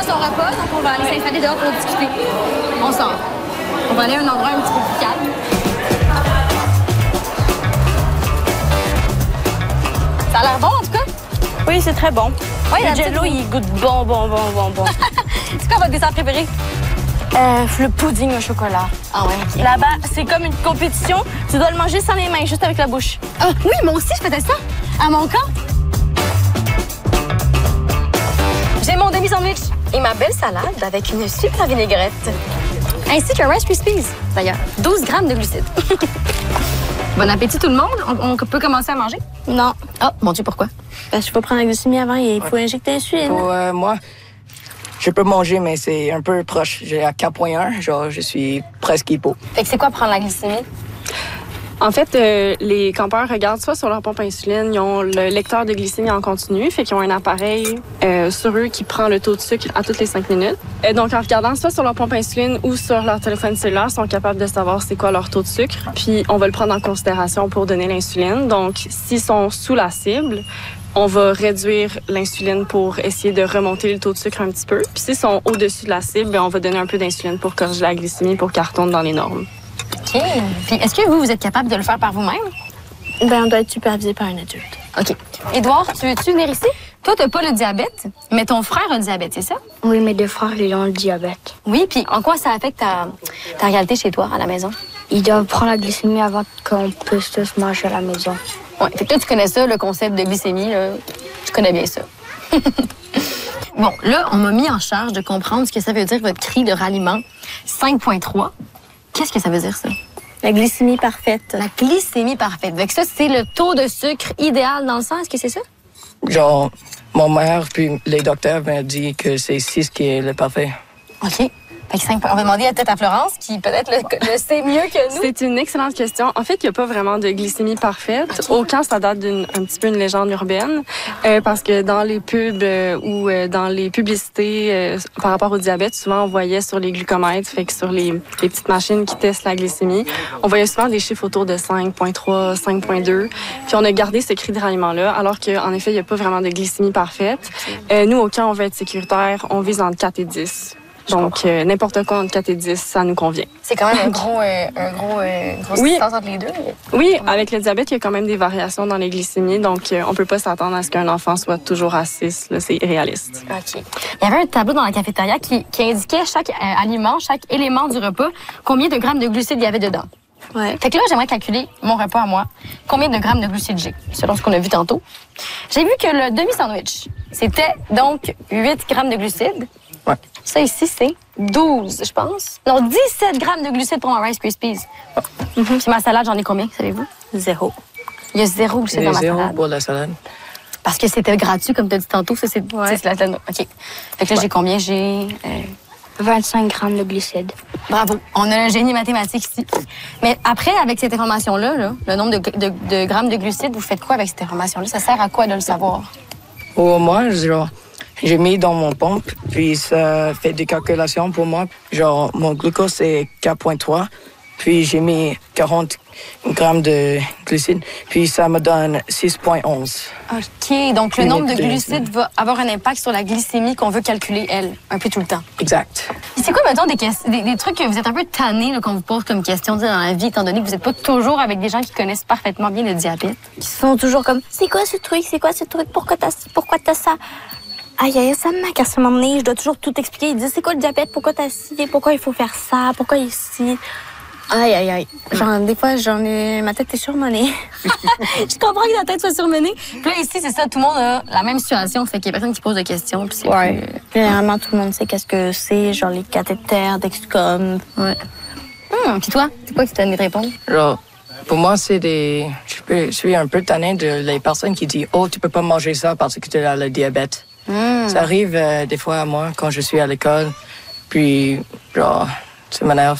son repas, donc on va aller s'installer dehors pour discuter. On sort. On va aller à un endroit un petit peu plus calme. Ça a l'air bon, en tout cas? Oui, c'est très bon. Oui, le jello, il goûte bon. C'est quoi votre dessert préféré? Le pudding au chocolat. Ah ouais, OK. Là-bas, c'est comme une compétition. Tu dois le manger sans les mains, juste avec la bouche. Ah oui, moi aussi, je faisais ça. À mon camp. J'ai mon demi-sandwich et ma belle salade avec une super vinaigrette. Ainsi qu'un Rice Krispies, d'ailleurs. 12 grammes de glucides. Bon appétit tout le monde. On peut commencer à manger? Non. Oh, mon Dieu, pourquoi? Parce qu'il faut prendre la glycémie avant et il faut injecter l'insuline. Moi, je peux manger, mais c'est un peu proche. J'ai à 4,1, genre, je suis presque hypo. Fait que c'est quoi prendre la glycémie? En fait, les campeurs regardent soit sur leur pompe à insuline, ils ont le lecteur de glycémie en continu, fait qu'ils ont un appareil sur eux qui prend le taux de sucre à toutes les 5 minutes. Donc, en regardant soit sur leur pompe à insuline ou sur leur téléphone cellulaire, ils sont capables de savoir c'est quoi leur taux de sucre. Puis, on va le prendre en considération pour donner l'insuline. Donc, s'ils sont sous la cible, on va réduire l'insuline pour essayer de remonter le taux de sucre un petit peu. Puis, s'ils sont au-dessus de la cible, on va donner un peu d'insuline pour corriger la glycémie pour qu'elle retourne dans les normes. OK. Puis est-ce que vous êtes capable de le faire par vous-même? Ben, on doit être supervisé par un adulte. OK. Édouard, tu veux-tu venir ici? Toi, t'as pas le diabète, mais ton frère a le diabète, c'est ça? Oui, mes deux frères, ils ont le diabète. Oui, puis en quoi ça affecte ta réalité chez toi, à la maison? Ils doivent prendre la glycémie avant qu'on puisse tous manger à la maison. Oui. Fait que toi, tu connais ça, le concept de glycémie, là. Tu connais bien ça. Bon, là, on m'a mis en charge de comprendre ce que ça veut dire, votre cri de ralliement 5.3. Qu'est-ce que ça veut dire, ça? La glycémie parfaite. La glycémie parfaite. Fait que ça, c'est le taux de sucre idéal dans le sang. Est-ce que c'est ça? Genre, mon mère puis les docteurs m'ont dit que c'est 6 qui est le parfait. OK. Fait que 5. On va demander peut-être à Florence, qui peut-être le sait mieux que nous. C'est une excellente question. En fait, il n'y a pas vraiment de glycémie parfaite. Au camp, ça date un petit peu une légende urbaine. Parce que dans les pubs ou dans les publicités par rapport au diabète, souvent, on voyait sur les glucomètres, fait que sur les petites machines qui testent la glycémie, on voyait souvent des chiffres autour de 5.3, 5.2. Puis on a gardé ce cri de ralliement-là, alors qu'en effet, il n'y a pas vraiment de glycémie parfaite. Nous, au camp, on veut être sécuritaire. On vise entre 4 et 10. Donc, n'importe quoi entre 4 et 10, ça nous convient. C'est quand même une grosse Oui. distance entre les deux. Oui, avec le diabète, il y a quand même des variations dans les glycémies. Donc, on peut pas s'attendre à ce qu'un enfant soit toujours à 6. Là, c'est irréaliste. OK. Il y avait un tableau dans la cafétéria qui indiquait chaque aliment, chaque élément du repas, combien de grammes de glucides il y avait dedans. Ouais. Fait que là, j'aimerais calculer mon repas à moi. Combien de grammes de glucides j'ai, selon ce qu'on a vu tantôt. J'ai vu que le demi-sandwich, c'était donc 8 grammes de glucides. Ouais. Ça ici, c'est 12, je pense. Non, 17 grammes de glucides pour un Rice Krispies. Puis ma salade, j'en ai combien, savez-vous? 0. Il y a 0 glucides dans ma Zéro salade. pour la salade. Parce que c'était gratuit, comme tu as dit tantôt. Ça, c'est la salade. OK. Fait que là, j'ai combien? J'ai 25 grammes de glucides. Bravo. On a un génie mathématique ici. Mais après, avec cette information-là, là, le nombre de grammes de glucides, vous faites quoi avec cette information-là? Ça sert à quoi de le savoir? Moi, genre, j'ai mis dans mon pompe, puis ça fait des calculations pour moi. Genre, mon glucose, c'est 4,3, puis j'ai mis 40 grammes de glucides, puis ça me donne 6,11. OK. Donc, le nombre de Unité. glucides va avoir un impact sur la glycémie qu'on veut calculer, elle, un peu tout le temps. Exact. C'est quoi, mettons, des trucs que vous êtes un peu tannés là, qu'on vous pose comme question dans la vie, étant donné que vous n'êtes pas toujours avec des gens qui connaissent parfaitement bien le diabète? Ils sont toujours comme, c'est quoi ce truc? C'est quoi ce truc? Pourquoi t'as ça? Aïe, aïe, ça me manque à ce moment donné. Je dois toujours tout expliquer. Ils disent, c'est quoi le diabète? Pourquoi t'as ci? Pourquoi il faut faire ça? Pourquoi ici? Aïe, aïe, aïe. Genre, des fois, ma tête est surmenée. Je comprends que la tête soit surmenée. Puis là, ici, c'est ça, tout le monde a la même situation. Fait qu'il y a personne qui pose de questions. Puis c'est plus, Généralement, tout le monde sait qu'est-ce que c'est, genre les cathéters, Dexcom. Ouais. Puis toi, c'est quoi que tu t'as envie de répondre? Genre, pour moi, c'est je suis un peu tanné de les personnes qui disent « Oh, tu peux pas manger ça parce que tu as le diabète. Ça arrive des fois à moi quand je suis à l'école. Puis, genre, ça m'énerve.